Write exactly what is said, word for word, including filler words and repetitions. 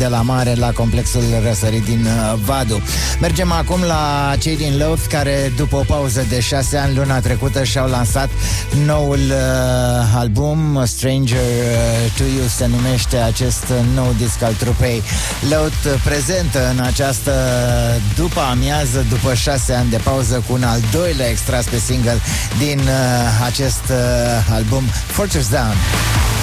de la mare la complexul Răsărit din Vadu. Mergem acum la cei din Loath, care după o pauză de șase ani luna trecută și-au lansat noul uh, album. Stranger to You se numește acest nou disc al trupei Loath, prezentă în această după amiază, după șase ani de pauză, cu un al doilea extras pe single din uh, acest uh, album, Fortress Down.